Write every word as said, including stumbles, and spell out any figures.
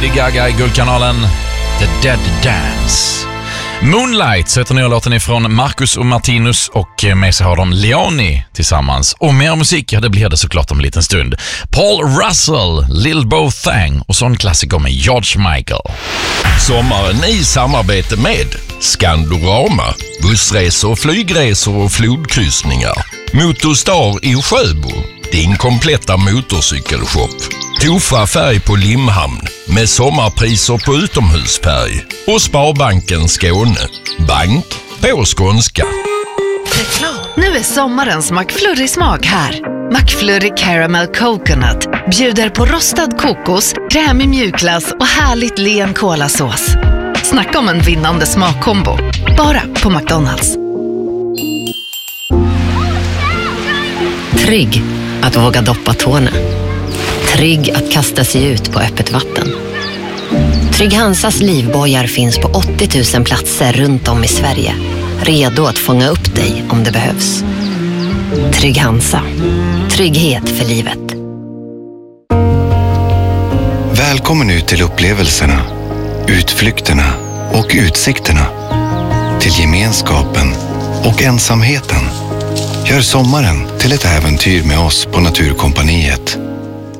Lady Gaga i Guldkanalen, The Dead Dance. Moonlight så heter nya låten ifrån Marcus och Martinus, och med sig har de Leoni tillsammans. Och mer musik, ja, det blir det såklart om en liten stund. Paul Russell, Lil Bo Thang och sån klassiker med George Michael. Sommaren i samarbete med Skandorama, bussresor, flygresor och flodkryssningar. Motorstar i Sjöbo, din kompletta motorcykelshop. Tofa färg på Limhamn med sommarpriser på utomhusfärg. Och Sparbanken Skåne, bank på skånska. Nu är sommarens McFlurry-smak här. McFlurry Caramel Coconut bjuder på rostad kokos, krämig mjukglass och härligt len kolasås. Snacka om en vinnande smakkombo. Bara på McDonald's. Trygg att våga doppa tårna. Trygg att kasta sig ut på öppet vatten. Trygg Hansas livbojar finns på åttio tusen platser runt om i Sverige. Redo att fånga upp dig om det behövs. Trygg Hansa. Trygghet för livet. Välkommen ut till upplevelserna, utflykterna och utsikterna. Till gemenskapen och ensamheten. Gör sommaren till ett äventyr med oss på Naturkompaniet.